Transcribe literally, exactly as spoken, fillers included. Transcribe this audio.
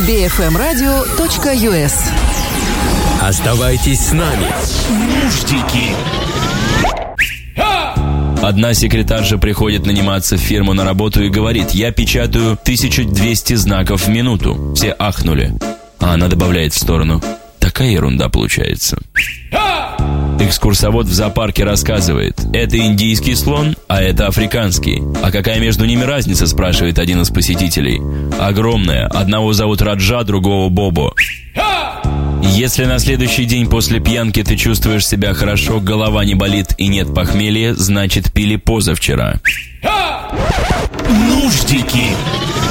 би эф эм радио точка ю эс. Оставайтесь с нами. Нуждики. Одна секретарша приходит наниматься в фирму на работу и говорит: я печатаю тысячу двести знаков в минуту. Все ахнули. А она добавляет в сторону: такая ерунда получается. Экскурсовод в зоопарке рассказывает: это индийский слон, а это африканский. А какая между ними разница, спрашивает один из посетителей. Огромная. Одного зовут Раджа, другого Бобо. Если на следующий день после пьянки ты чувствуешь себя хорошо, голова не болит и нет похмелья, значит пили позавчера. Нуждики.